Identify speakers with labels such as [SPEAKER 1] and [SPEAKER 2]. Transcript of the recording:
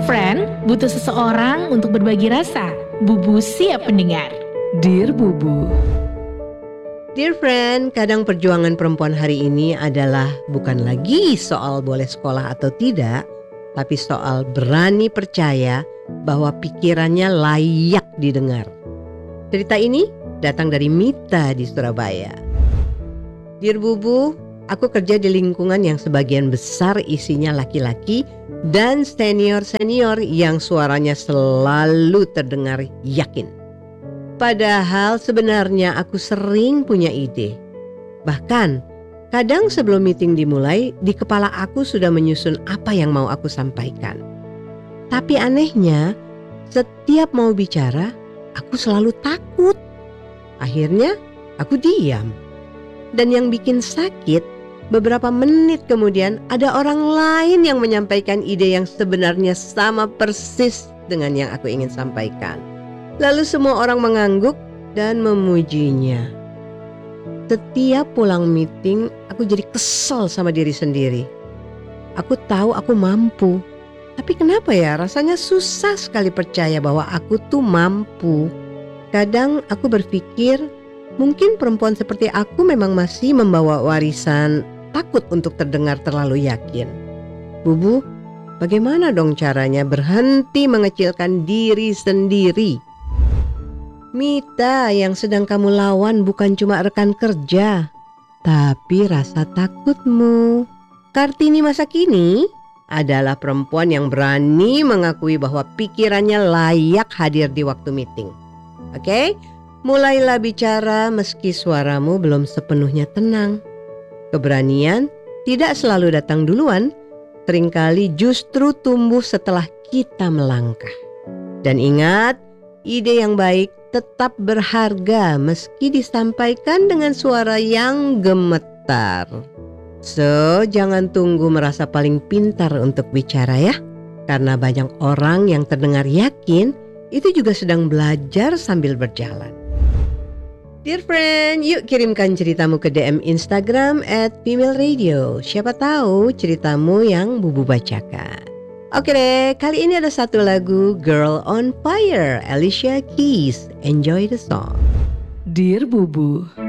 [SPEAKER 1] friend, butuh seseorang untuk berbagi rasa. Bubu siap mendengar.
[SPEAKER 2] Dear Bubu.
[SPEAKER 3] Dear friend, kadang perjuangan perempuan hari ini adalah bukan lagi soal boleh sekolah atau tidak, tapi soal berani percaya bahwa pikirannya layak didengar. Cerita ini datang dari Mita di Surabaya. Dear Bubu, aku kerja di lingkungan yang sebagian besar isinya laki-laki dan senior-senior yang suaranya selalu terdengar yakin. Padahal sebenarnya aku sering punya ide. Bahkan kadang sebelum meeting dimulai, di kepala aku sudah menyusun apa yang mau aku sampaikan. Tapi anehnya, setiap mau bicara, aku selalu takut. Akhirnya aku diam. Dan yang bikin sakit, beberapa menit kemudian ada orang lain yang menyampaikan ide yang sebenarnya sama persis dengan yang aku ingin sampaikan. Lalu semua orang mengangguk dan memujinya. Setiap pulang meeting, aku jadi kesel sama diri sendiri. Aku tahu aku mampu. Tapi kenapa ya rasanya susah sekali percaya bahwa aku tuh mampu. Kadang aku berpikir, mungkin perempuan seperti aku memang masih membawa warisan takut untuk terdengar terlalu yakin. Bubu, bagaimana dong caranya berhenti mengecilkan diri sendiri? Mita yang sedang kamu lawan bukan cuma rekan kerja, tapi rasa takutmu. Kartini masa kini adalah perempuan yang berani mengakui bahwa pikirannya layak hadir di waktu meeting. Oke? Mulailah bicara meski suaramu belum sepenuhnya tenang. Keberanian tidak selalu datang duluan, seringkali justru tumbuh setelah kita melangkah. Dan ingat, ide yang baik tetap berharga meski disampaikan dengan suara yang gemetar. So, jangan tunggu merasa paling pintar untuk bicara ya. Karena banyak orang yang terdengar yakin, itu juga sedang belajar sambil berjalan. Dear friend, yuk kirimkan ceritamu ke DM Instagram @female_radio. Siapa tahu ceritamu yang Bubu bacakan. Oke deh, kali ini ada satu lagu Girl on Fire, Alicia Keys. Enjoy the song.
[SPEAKER 2] Dear Bubu.